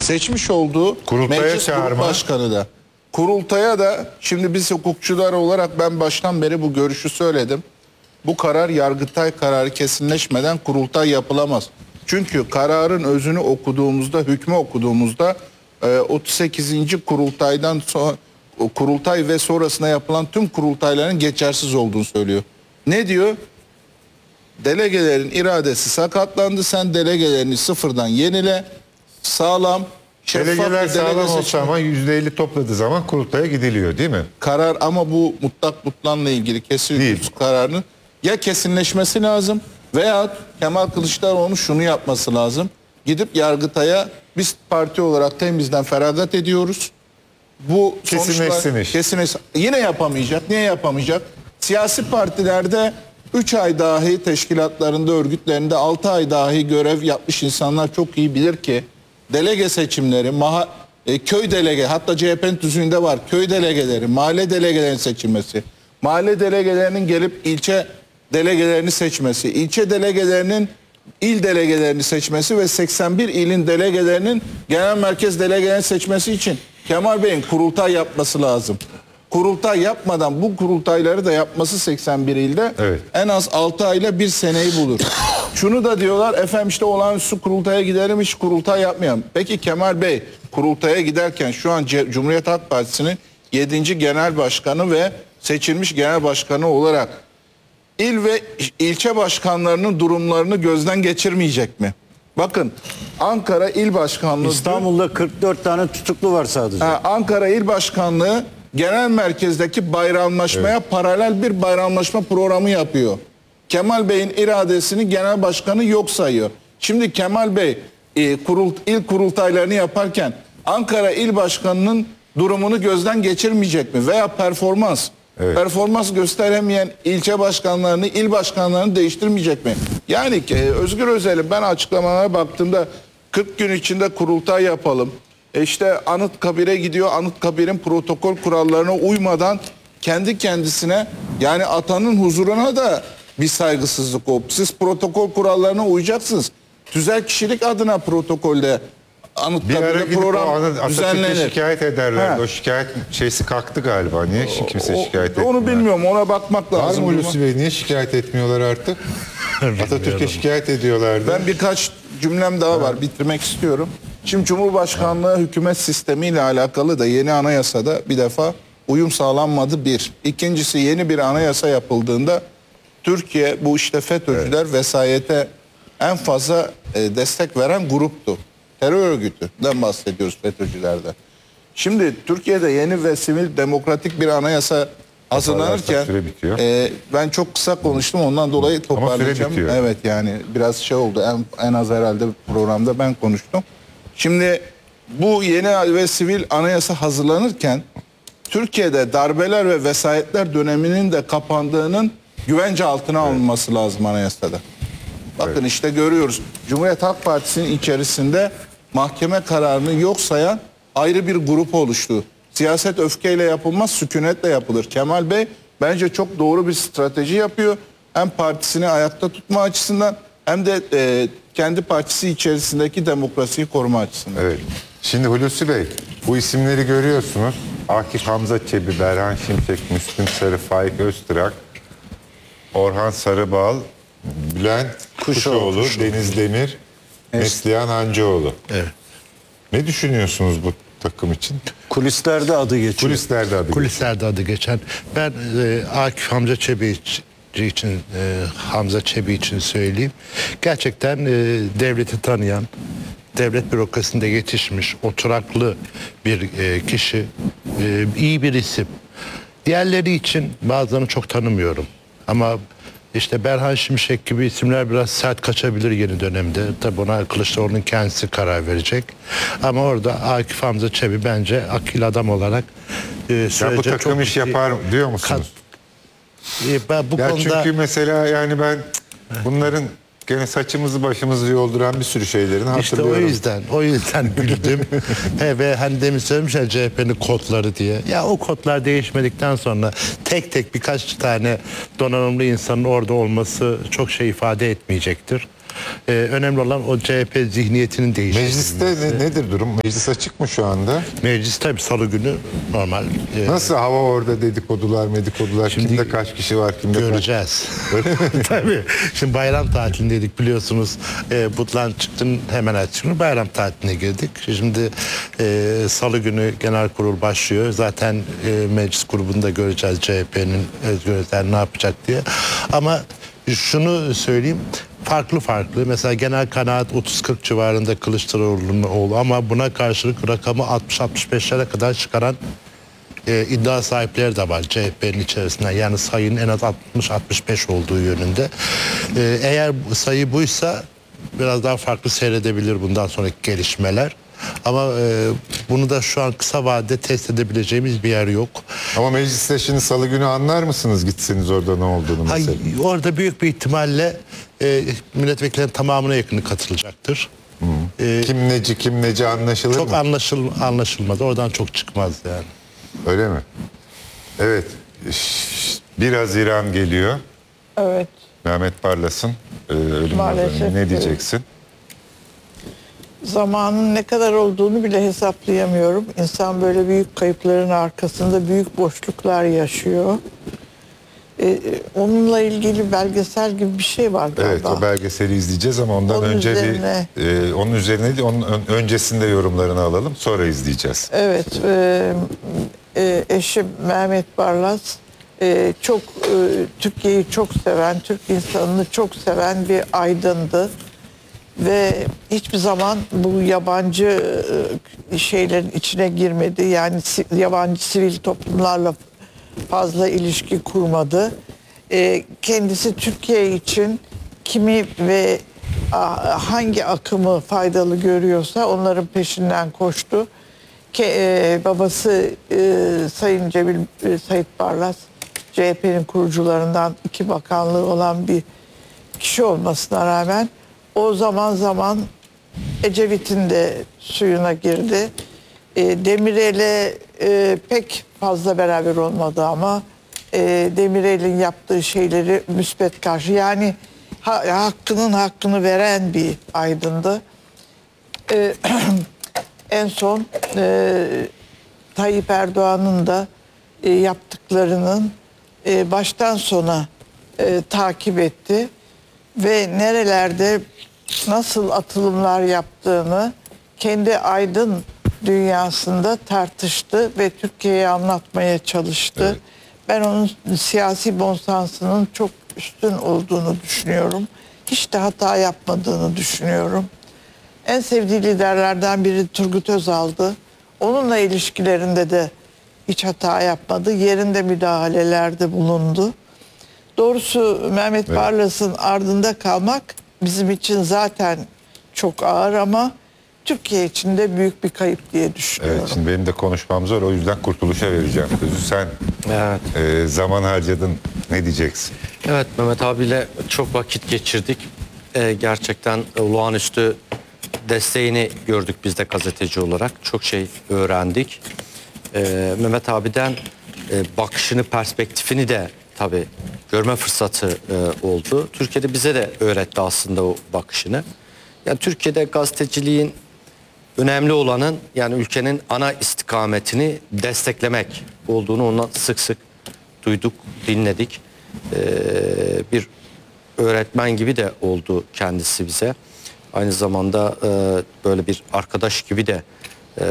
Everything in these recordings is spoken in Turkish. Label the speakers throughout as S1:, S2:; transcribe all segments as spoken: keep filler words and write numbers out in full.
S1: seçmiş olduğu
S2: Kurultaya
S1: meclis
S2: çağırma.
S1: grup başkanı da. Kurultaya da şimdi biz hukukçular olarak ben baştan beri bu görüşü söyledim. Bu karar Yargıtay kararı kesinleşmeden kurultay yapılamaz. Çünkü kararın özünü okuduğumuzda, hükmü okuduğumuzda otuz sekizinci kurultaydan sonra kurultay ve sonrasında yapılan tüm kurultayların geçersiz olduğunu söylüyor. Ne diyor? Delegelerin iradesi sakatlandı. Sen delegelerini sıfırdan yenile. Sağlam, şeffaf
S2: Delegeler
S1: bir delege
S2: sağlam olsa
S1: seçimi.
S2: ama yüzde elli topladığı zaman kurultaya gidiliyor değil mi?
S1: Karar ama bu mutlak mutlanla ilgili kesin
S2: Değil.
S1: kararını ya kesinleşmesi lazım veya Kemal Kılıçdaroğlu şunu yapması lazım. Gidip Yargıtay'a biz parti olarak temizden feragat ediyoruz. Bu
S2: Kesinleşsin iş.
S1: kesinleşsin. Yine yapamayacak. Niye yapamayacak? Siyasi partilerde üç ay dahi teşkilatlarında, örgütlerinde altı ay dahi görev yapmış insanlar çok iyi bilir ki delege seçimleri, maha, e, köy delege, hatta C H P'nin tüzüğünde var, köy delegeleri, mahalle delegelerinin seçilmesi, mahalle delegelerinin gelip ilçe delegelerini seçmesi, ilçe delegelerinin il delegelerini seçmesi ve seksen bir ilin delegelerinin genel merkez delegelerini seçmesi için Kemal Bey'in kurultay yapması lazım. Kurultay yapmadan bu kurultayları da yapması seksen bir ilde
S2: Evet.
S1: en az altı ayla bir seneyi bulur. Şunu da diyorlar, efendim işte olağanüstü kurultaya gidelim, hiç kurultay yapmayalım. Peki Kemal Bey kurultaya giderken şu an C- Cumhuriyet Halk Partisi'nin yedinci genel başkanı ve seçilmiş genel başkanı olarak il ve ilçe başkanlarının durumlarını gözden geçirmeyecek mi? Bakın Ankara İl Başkanlığı...
S3: İstanbul'da kırk dört tane tutuklu var sadece.
S1: Ha, Ankara İl Başkanlığı genel merkezdeki bayramlaşmaya evet. paralel bir bayramlaşma programı yapıyor. Kemal Bey'in iradesini genel başkanı yok sayıyor. Şimdi Kemal Bey e, kurul, il kurultaylarını yaparken Ankara İl Başkanı'nın durumunu gözden geçirmeyecek mi? Veya performans. Evet. Performans gösteremeyen ilçe başkanlarını, il başkanlarını değiştirmeyecek mi? Yani e, Özgür Özel'in ben açıklamalara baktığımda kırk gün içinde kurultay yapalım. E işte Anıtkabir'e gidiyor. Anıtkabir'in protokol kurallarına uymadan kendi kendisine, yani atanın huzuruna da bir saygısızlık o. Siz protokol kurallarına uyacaksınız. Tüzel kişilik adına protokolde Anıtkabir'de program
S2: Atatürk'e
S1: düzenlenir.
S2: şikayet ederler.
S1: Ha.
S2: O şikayet şeysi kalktı galiba. Niye o, kimse
S1: o,
S2: şikayet etmiyor?
S1: Onu bilmiyorum. Ona bakmak
S2: Var
S1: lazım.
S2: mı Hulusi Bey? Niye şikayet etmiyorlar artık? Atatürk'e şikayet ediyorlardı.
S1: Ben birkaç cümlem daha var. Bitirmek istiyorum. Şimdi Cumhurbaşkanlığı hükümet sistemiyle alakalı da yeni anayasada bir defa uyum sağlanmadı bir. İkincisi, yeni bir anayasa yapıldığında Türkiye bu işte FETÖ'cüler evet. vesayete en fazla e, destek veren gruptu. Terör örgütünden bahsediyoruz, FETÖ'cülerden. Şimdi Türkiye'de yeni ve sivil demokratik bir anayasa hazırlanırken e, ben çok kısa konuştum, ondan dolayı toparlayacağım. Evet, yani biraz şey oldu, en, en az herhalde programda ben konuştum. Şimdi bu yeni ve sivil anayasa hazırlanırken Türkiye'de darbeler ve vesayetler döneminin de kapandığının güvence altına evet. alınması lazım anayasada. Bakın evet. işte görüyoruz. Cumhuriyet Halk Partisi'nin içerisinde mahkeme kararını yok sayan ayrı bir grup oluştu. Siyaset öfkeyle yapılmaz, sükunetle yapılır. Kemal Bey bence çok doğru bir strateji yapıyor. Hem partisini ayakta tutma açısından hem de e, kendi partisi içerisindeki demokrasiyi koruma açısından.
S2: Evet. Şimdi Hulusi Bey, bu isimleri görüyorsunuz. Akif Hamza Çebi, Berhan Şimşek, Müslüm Sarı, Faik Öztürk, Orhan Sarıbal, Bülent Kuşoğlu, Kuşoğlu, Deniz Demir, evet. Neslihan Hancıoğlu. Evet. Ne düşünüyorsunuz bu takım için?
S3: Kulislerde adı geçiyor.
S2: Kulislerde adı
S4: Kulislerde adı geçen. Ben e, Akif Hamza Çebi için, e, Hamza Çebi için söyleyeyim. Gerçekten e, devleti tanıyan, devlet bürokrasisinde yetişmiş, oturaklı bir e, kişi, e, iyi bir isim. Diğerleri için bazılarını çok tanımıyorum. Ama işte Berhan Şimşek gibi isimler biraz sert kaçabilir yeni dönemde. Tabi ona Kılıçdaroğlu'nun kendisi karar verecek. Ama orada Akif Hamza Çebi bence akil adam olarak e,
S2: ya bu takım iş yapar diyor musunuz?
S4: E, ben bu
S2: ya
S4: konuda...
S2: Çünkü mesela yani ben bunların gene saçımızı başımızı yolduran bir sürü şeylerini hatırlıyorum.
S4: İşte o yüzden, o yüzden güldüm. He, ve hani demin söylemişler C H P'nin kodları diye. Ya o kodlar değişmedikten sonra tek tek birkaç tane donanımlı insanın orada olması çok şey ifade etmeyecektir. Ee, önemli olan o C H P zihniyetinin değiştirilmesi.
S2: Mecliste ne- nedir durum? Meclis açık mı şu anda?
S4: Meclis tabii salı günü normal. e,
S2: Nasıl hava orada, dedikodular medikodular,
S4: Şimdi
S2: kimde kaç kişi var, kimde kaç...
S4: göreceğiz. Tabii. Şimdi bayram tatilindeydik biliyorsunuz. E, Butlan çıktın hemen ertesi günü bayram tatiline girdik. Şimdi e, salı günü genel kurul başlıyor. Zaten e, meclis grubunda göreceğiz C H P'nin Özgür Özel ne yapacak diye. Ama şunu söyleyeyim. Farklı farklı. Mesela genel kanaat otuz kırk civarında Kılıçdaroğlu'nun oğlu ama buna karşılık rakamı altmış altmış beşlere kadar çıkaran e, iddia sahipleri de var C H P'nin içerisinde. Yani sayının en az altmış altmış beş olduğu yönünde. E, eğer sayı buysa biraz daha farklı seyredebilir bundan sonraki gelişmeler. Ama e, bunu da şu an kısa vadede test edebileceğimiz bir yer yok.
S2: Ama mecliste şimdi salı günü anlar mısınız gitseniz orada ne olduğunu
S4: Hay,
S2: mesela?
S4: orada büyük bir ihtimalle e, milletvekillerinin tamamına yakını katılacaktır. E,
S2: Kim neci kim neci anlaşılır
S4: çok
S2: mı?
S4: anlaşıl anlaşılmaz. Oradan çok çıkmaz yani.
S2: Öyle mi? Evet. Ş- bir Haziran geliyor.
S5: Evet.
S2: Mehmet Barlas'ın e, ölüm
S5: Maalesef,
S2: haberini. Ne
S5: evet.
S2: diyeceksin?
S5: Zamanın ne kadar olduğunu bile hesaplayamıyorum. İnsan böyle büyük kayıpların arkasında büyük boşluklar yaşıyor. Ee, onunla ilgili belgesel gibi bir şey var galiba.
S2: Evet, o belgeseli izleyeceğiz ama ondan
S5: Onun
S2: önce
S5: üzerine-
S2: bir e, onun üzerine değil, onun ön- öncesinde yorumlarını alalım, sonra izleyeceğiz.
S5: Evet, e, e, eşim Mehmet Barlas e, çok e, Türkiye'yi çok seven, Türk insanını çok seven bir aydındı. Ve hiçbir zaman bu yabancı e, şeylerin içine girmedi. Yani si- yabancı sivil toplumlarla fazla ilişki kurmadı. E, kendisi Türkiye için kimi ve a, hangi akımı faydalı görüyorsa onların peşinden koştu. Ke, e, babası e, Sayın Cemil e, Sayit Barlas C H P'nin kurucularından iki bakanlığı olan bir kişi olmasına rağmen o zaman zaman Ecevit'in de suyuna girdi. E, Demirel'e e, pek fazla beraber olmadı ama e, Demirel'in yaptığı şeyleri müspet karşı yani ha, hakkının hakkını veren bir aydındı. E, en son e, Tayyip Erdoğan'ın da e, yaptıklarının e, baştan sona e, takip etti ve nerelerde nasıl atılımlar yaptığını kendi aydın dünyasında tartıştı ve Türkiye'ye anlatmaya çalıştı.
S2: Evet.
S5: Ben onun siyasi bonsansının çok üstün olduğunu düşünüyorum. Hiç de hata yapmadığını düşünüyorum. En sevdiği liderlerden biri Turgut Özal'dı. Onunla ilişkilerinde de hiç hata yapmadı. Yerinde müdahalelerde bulundu. Doğrusu Mehmet
S2: Evet.
S5: Barlas'ın ardında kalmak bizim için zaten çok ağır ama Türkiye için de büyük bir kayıp diye düşünüyorum.
S2: Evet, şimdi benim de konuşmam zor, o yüzden Kurtuluş'a vereceğim sözü. Sen
S6: Evet.
S2: e, zaman harcadın, ne diyeceksin?
S6: Evet, Mehmet abiyle çok vakit geçirdik. Ee, gerçekten olağanüstü desteğini gördük biz de gazeteci olarak. Çok şey öğrendik. Ee, Mehmet abiden e, bakışını, perspektifini de tabii görme fırsatı e, oldu. Türkiye'de bize de öğretti aslında o bakışını. Yani Türkiye'de gazeteciliğin önemli olanın yani ülkenin ana istikametini desteklemek olduğunu ondan sık sık duyduk, dinledik. Ee, bir öğretmen gibi de oldu kendisi bize. Aynı zamanda e, böyle bir arkadaş gibi de e,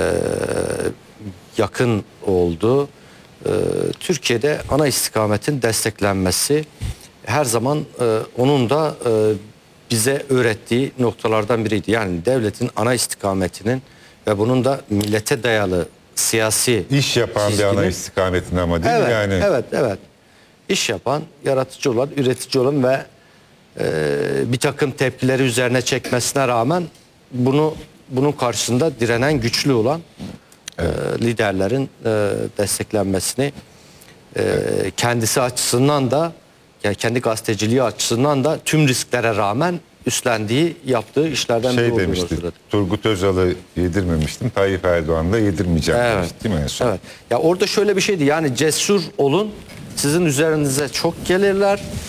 S6: yakın oldu. E, Türkiye'de ana istikametin desteklenmesi her zaman e, onun da e, bize öğrettiği noktalardan biriydi. Yani devletin ana istikametinin ve bunun da millete dayalı siyasi
S2: İş yapan bir ana
S6: çizginin-
S2: istikametinden ama değil mi
S6: Evet,
S2: yani?
S6: evet, evet. İş yapan, yaratıcı olan, üretici olan ve e, bir takım tepkileri üzerine çekmesine rağmen bunu bunun karşısında direnen, güçlü olan e, liderlerin e, desteklenmesini e, kendisi açısından da yani kendi gazeteciliği açısından da tüm risklere rağmen üstlendiği, yaptığı işlerden biri
S2: Şey
S6: olduğunu
S2: demişti,
S6: söyledi.
S2: Turgut Özal'ı yedirmemiştim, Tayyip Erdoğan'ı da yedirmeyeceğim
S6: Evet.
S2: demişti değil mi en son?
S6: Evet. Ya orada şöyle bir şeydi yani cesur olun, sizin üzerinize çok gelirler.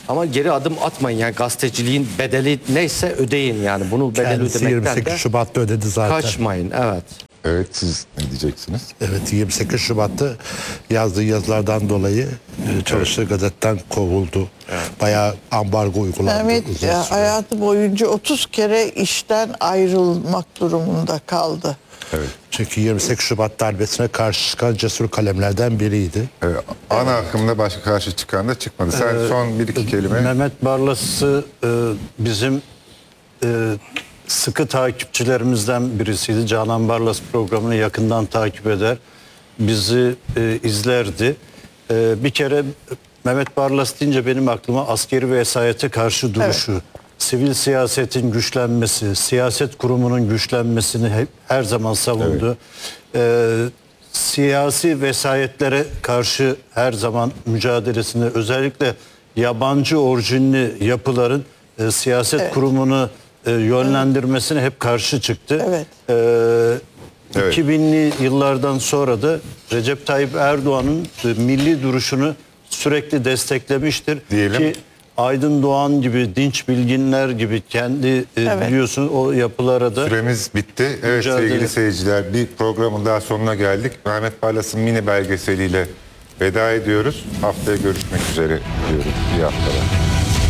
S6: Ama geri adım atmayın. Yani gazeteciliğin bedeli neyse ödeyin yani. Bunu bedel
S4: Kendisi
S6: ödemekten
S4: yirmi sekiz
S6: de
S4: Şubat'ta ödedi zaten.
S6: kaçmayın. Evet.
S2: Evet, siz ne diyeceksiniz?
S4: Evet, yirmi sekiz Şubat'ta yazdığı yazılardan dolayı e, çalıştığı gazeteden kovuldu. Bayağı ambargo uygulandı.
S5: Mehmet
S4: uzun
S5: ya,
S4: süre.
S5: hayatı boyunca otuz kere işten ayrılmak durumunda kaldı.
S2: Evet.
S4: Çünkü yirmi sekiz Şubat darbesine karşı çıkan cesur kalemlerden biriydi.
S2: Ee, ana akımda başka karşı çıkan da çıkmadı. Sen son bir iki kelime.
S3: Mehmet Barlas'ı e, bizim e, sıkı takipçilerimizden birisiydi. Canan Barlas programını yakından takip eder. Bizi e, izlerdi. E, bir kere Mehmet Barlas deyince benim aklıma askeri vesayete karşı duruşu, sivil siyasetin güçlenmesi, siyaset kurumunun güçlenmesini hep her zaman savundu. E, siyasi vesayetlere karşı her zaman mücadelesini, özellikle yabancı orijinli yapıların e, siyaset
S5: Evet.
S3: kurumunu e, yönlendirmesine hep karşı çıktı.
S5: Evet.
S3: E,
S2: Evet.
S3: iki binli yıllardan sonra da Recep Tayyip Erdoğan'ın e, milli duruşunu sürekli desteklemiştir.
S2: Diyelim.
S3: Ki Aydın Doğan gibi, Dinç Bilginler gibi kendi e,
S5: Evet.
S3: biliyorsunuz o yapılara da
S2: Süremiz bitti. Evet
S3: Mücadele.
S2: sevgili seyirciler, bir programın daha sonuna geldik. Mehmet Barlas'ın mini belgeseliyle veda ediyoruz. Haftaya görüşmek üzere diyoruz. İyi haftalar.